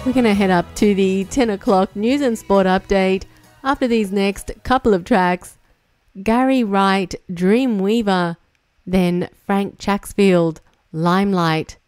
We're going to head up to the 10 o'clock news and sport update after these next couple of tracks. Gary Wright, Dreamweaver, then Frank Chaxfield, Limelight.